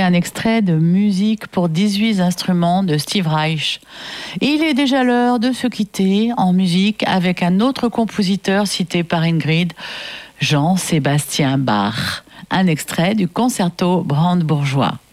un extrait de Musique pour 18 instruments de Steve Reich. Et il est déjà l'heure de se quitter en musique avec un autre compositeur cité par Ingrid, Jean-Sébastien Bach. Un extrait du concerto brandebourgeois.